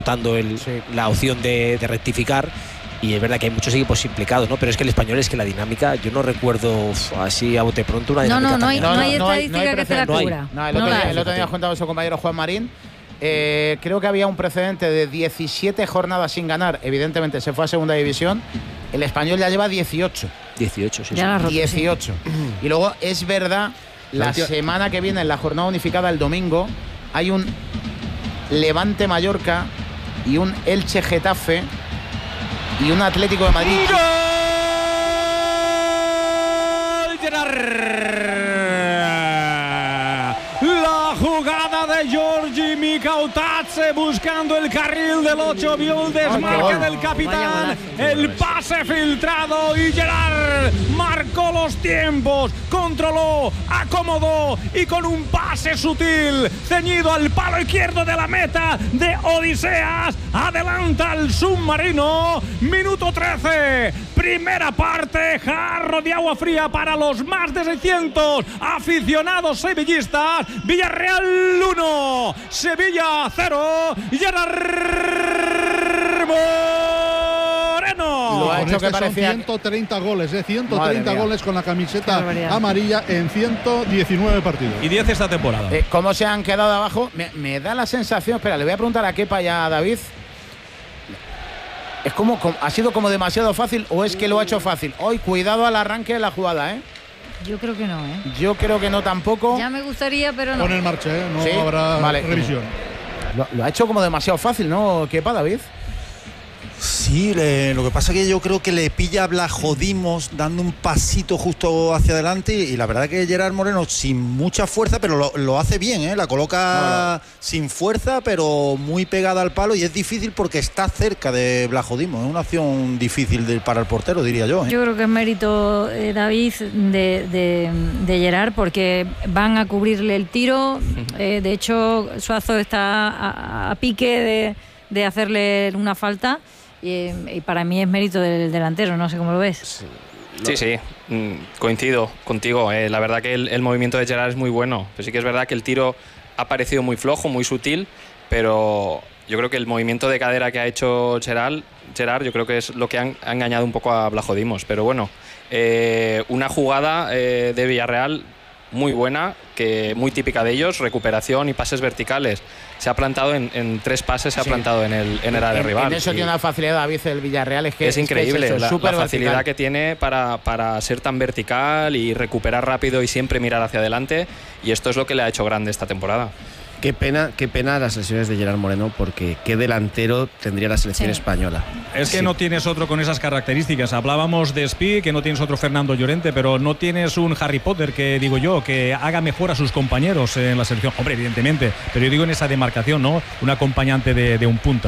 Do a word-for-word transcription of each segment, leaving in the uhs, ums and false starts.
dando el, sí. la opción de, de rectificar. Y es verdad que hay muchos equipos implicados, ¿no? Pero es que el Español es que la dinámica, yo no recuerdo uf, así a bote pronto una dinámica. No, no, no hay, no, no hay no estadística no hay, no que te la cubra. No, el, otro no día, el otro día ha contado su compañero Juan Marín. Eh, creo que había un precedente de diecisiete jornadas sin ganar. Evidentemente se fue a segunda división. El Español ya lleva dieciocho. dieciocho, sí. Ya sí. dieciocho. Y luego es verdad, la Hostia. semana que viene, en la jornada unificada, el domingo, hay un Levante Mallorca y un Elche Getafe y un Atlético de Madrid. ¡Gol! Gerard. La jugada de Giorgi Mikautadze buscando el carril del ocho, vio el desmarque del capitán, el pase filtrado y Gerard marcó los tiempos, controló, acomodó y con un pase sutil ceñido al palo izquierdo de la meta de Odiseas adelanta al submarino. Minuto trece, primera parte, jarro de agua fría para los más de seiscientos aficionados sevillistas. Villarreal uno, Sevilla cero, Gerard Moreno. Lo ha hecho que parecía ciento treinta goles, ¿eh? ciento treinta goles con la camiseta amarilla en ciento diecinueve partidos. Y diez esta temporada. Eh, ¿Cómo se han quedado abajo? Me, me da la sensación, espera, le voy a preguntar a Kepa y a David. Es como, como, ¿ha sido como demasiado fácil o es que lo ha hecho fácil? Hoy, cuidado al arranque de la jugada, ¿eh? Yo creo que no, ¿eh? Yo creo que no tampoco. Ya me gustaría, pero no. Pon en marcha, ¿eh? No ¿Sí? habrá vale. revisión. Lo, lo ha hecho como demasiado fácil, ¿no? Kepa, David. Sí, le, lo que pasa es que yo creo que le pilla a Blajodimos dando un pasito justo hacia adelante y la verdad que Gerard Moreno sin mucha fuerza, pero lo, lo hace bien, ¿eh? La coloca no, no. sin fuerza, pero muy pegada al palo y es difícil porque está cerca de Blajodimos. Es una acción difícil de, para el portero, diría yo, ¿eh? Yo creo que es mérito, eh, David, de, de, de Gerard porque van a cubrirle el tiro. Eh, de hecho, Suazo está a, a pique de, de hacerle una falta. Y, y para mí es mérito del delantero, no sé cómo lo ves. Sí, sí, sí. Mm, coincido contigo. Eh, la verdad que el, el movimiento de Gerard es muy bueno. Pero sí que es verdad que el tiro ha parecido muy flojo, muy sutil, pero yo creo que el movimiento de cadera que ha hecho Gerard, Gerard yo creo que es lo que han, ha engañado un poco a Blajodimos. Pero bueno, eh, una jugada eh, de Villarreal muy buena, que muy típica de ellos, recuperación y pases verticales. Se ha plantado en, en tres pases, se ha sí. plantado en el, en el área en, rival. En eso tiene una facilidad David el Villarreal, es que es increíble es que es eso, la, la facilidad vertical. que tiene para, para ser tan vertical y recuperar rápido y siempre mirar hacia adelante, y esto es lo que le ha hecho grande esta temporada. Qué pena, qué pena las lesiones de Gerard Moreno, porque qué delantero tendría la selección sí. española. Es que sí. no tienes otro con esas características. Hablábamos de Spi, que no tienes otro Fernando Llorente, pero no tienes un Harry Potter, que digo yo, que haga mejor a sus compañeros en la selección. Hombre, evidentemente, pero yo digo en esa demarcación, ¿no? Un acompañante de, de un punta.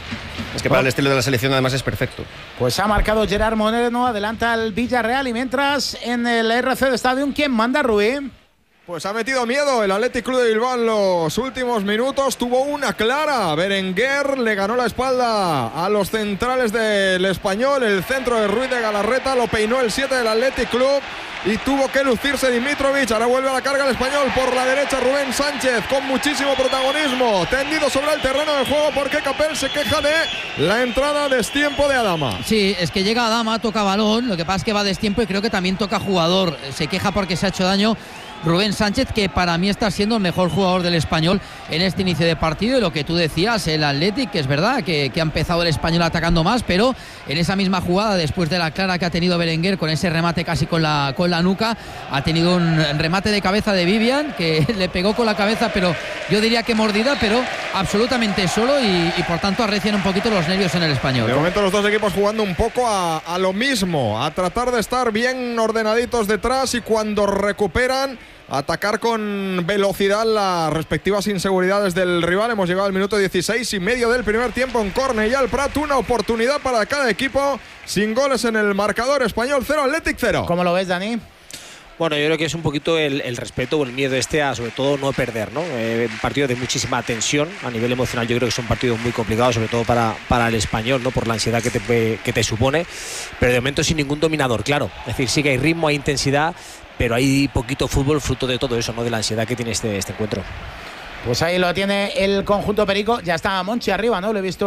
Es que para el estilo de la selección además es perfecto. Pues ha marcado Gerard Moreno, adelanta al Villarreal, y mientras en el R C de Stadium, ¿quién manda, Rubí? Pues ha metido miedo el Athletic Club de Bilbao en los últimos minutos. Tuvo una clara. Berenguer le ganó la espalda a los centrales del Español. El centro de Ruiz de Galarreta lo peinó el siete del Athletic Club y tuvo que lucirse Dimitrovic. Ahora vuelve a la carga el Español por la derecha. Rubén Sánchez con muchísimo protagonismo, tendido sobre el terreno de juego porque Capel se queja de la entrada a destiempo de Adama. Sí, es que llega Adama, toca balón. Lo que pasa es que va a destiempo y creo que también toca jugador. Se queja porque se ha hecho daño Rubén Sánchez, que para mí está siendo el mejor jugador del Español en este inicio de partido. Y lo que tú decías, el Athletic, que es verdad que, que ha empezado el Español atacando más, pero en esa misma jugada, después de la clara que ha tenido Berenguer con ese remate casi con la, con la nuca, ha tenido un remate de cabeza de Vivian, que le pegó con la cabeza, pero yo diría que mordida, pero absolutamente solo, y, y por tanto arrecian un poquito los nervios en el Español. De momento los dos equipos jugando un poco a, a lo mismo, a tratar de estar bien ordenaditos detrás y cuando recuperan atacar con velocidad las respectivas inseguridades del rival. Hemos llegado al minuto dieciséis y medio del primer tiempo en Cornellà al Prat. Una oportunidad para cada equipo, sin goles en el marcador. Español cero, Athletic cero. ¿Cómo lo ves, Dani? Bueno, yo creo que es un poquito el, el respeto o el miedo este a, sobre todo, no perder, ¿no? Eh, un partido de muchísima tensión a nivel emocional. Yo creo que es un partido muy complicado, sobre todo para, para el Español, ¿no? Por la ansiedad que te, que te supone, pero de momento sin ningún dominador, claro. Es decir, sí que hay ritmo, hay intensidad, pero hay poquito fútbol fruto de todo eso, ¿no? De la ansiedad que tiene este, este encuentro. Pues ahí lo tiene el conjunto perico. Ya está Monchi arriba, ¿no? Lo he visto